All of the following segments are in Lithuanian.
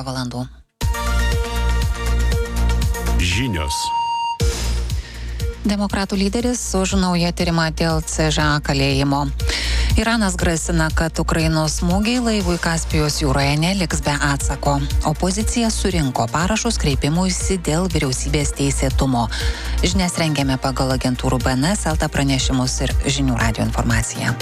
valandų. Žinios. Demokratų lyderis už naują tyrimą dėl CŽA kalėjimo. Iranas grasina, kad Ukrainos smūgiai laivui Kaspijos jūroje neliks be atsako. Opozicija surinko parašus kreipimuisi dėl vyriausybės teisėtumo. Žinias rengėme pagal agentūrų BNS, LT pranešimus ir žinių radijo informaciją.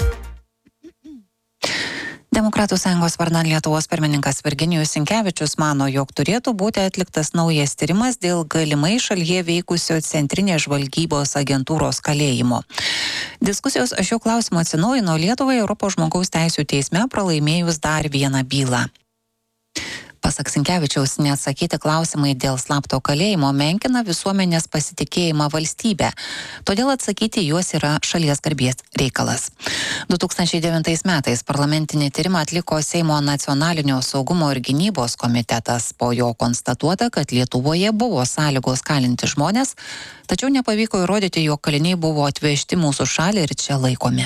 Demokratų sąjungos vardan Lietuvos pirmininkas Virginijus Sinkevičius mano, jog turėtų būti atliktas naujas tyrimas dėl galimai šalyje veikusio centrinės žvalgybos agentūros kalėjimo. Diskusijos šiuo klausimu atsinaujino Lietuvai Europos žmogaus teisių teisme pralaimėjus dar vieną bylą. Pasak Sinkevičiaus, neatsakyti klausimai dėl slapto kalėjimo menkina visuomenės pasitikėjimą valstybę. Todėl atsakyti juos yra šalies garbės reikalas. 2009 metais parlamentinį tyrimą atliko Seimo nacionalinio saugumo ir gynybos komitetas. Po jo konstatuota, kad Lietuvoje buvo sąlygos kalinti žmonės, tačiau nepavyko įrodyti, jog kaliniai buvo atvežti mūsų šalį ir čia laikomi.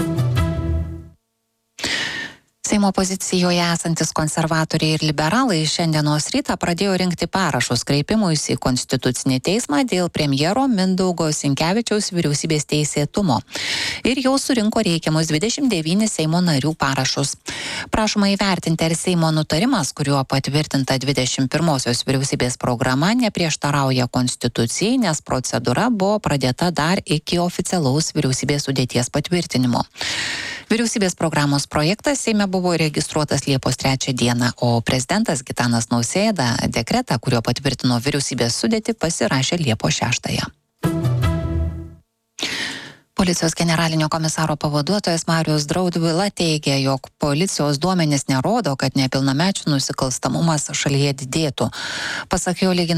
Seimo pozicijoje esantis konservatoriai ir liberalai šiandienos rytą pradėjo rinkti parašus kreipimuisi į Konstitucinį teismą dėl premjero Mindaugo Sinkevičiaus vyriausybės teisėtumo. Ir jau surinko reikiamus 29 Seimo narių parašus. Prašoma įvertinti, ar Seimo nutarimas, kuriuo patvirtinta 21-osios vyriausybės programa, neprieštarauja Konstitucijai, nes procedūra buvo pradėta dar iki oficialaus vyriausybės sudėties patvirtinimo. Vyriausybės programos projektas Seime buvo registruotas Liepos 3 dieną, o prezidentas Gitanas Nausėda dekretą, kurio patvirtino vyriausybės sudėtį, pasirašė Liepos 6. Policijos generalinio komisaro pavaduotojas Marius Draudvila teigia, jog policijos duomenys nerodo, kad nepilnamečių nusikalstamumas šalyje didėtų. Pasak jo, lyginant